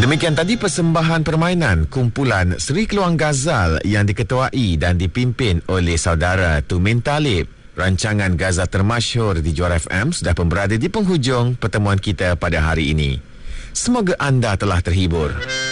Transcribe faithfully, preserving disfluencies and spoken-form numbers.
Demikian tadi persembahan permainan kumpulan Seri Keluang Ghazal yang diketuai dan dipimpin oleh saudara Tumin Talib. Rancangan Ghazal termasyhur di Juara F M sudah pun berada di penghujung pertemuan kita pada hari ini. Semoga anda telah terhibur.